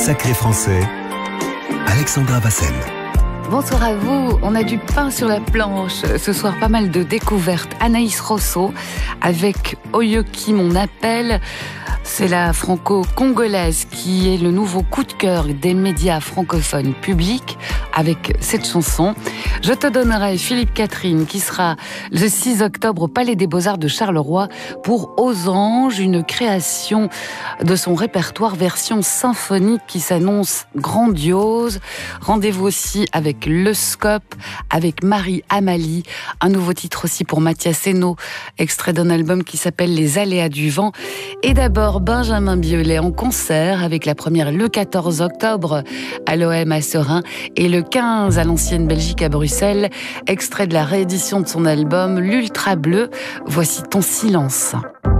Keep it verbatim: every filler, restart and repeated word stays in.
Sacré Français, Alexandra Vassen. Bonsoir à vous, on a du pain sur la planche. Ce soir, pas mal de découvertes. Anaïs Rosso avec Oyoki, mon appel. C'est la franco-congolaise qui est le nouveau coup de cœur des médias francophones publics avec cette chanson. Je te donnerai Philippe Catherine qui sera le six octobre au Palais des Beaux-Arts de Charleroi pour Aux Anges, une création de son répertoire version symphonique qui s'annonce grandiose. Rendez-vous aussi avec Le Scope, avec Marie-Amalie, un nouveau titre aussi pour Mathias Henault, extrait d'un album qui s'appelle Les Aléas du Vent. Et d'abord, Benjamin Biolay en concert avec la première le quatorze octobre à l'O M à Serein et le quinze à l'Ancienne Belgique à Bruxelles, extrait de la réédition de son album L'Ultra Bleu. Voici Ton silence.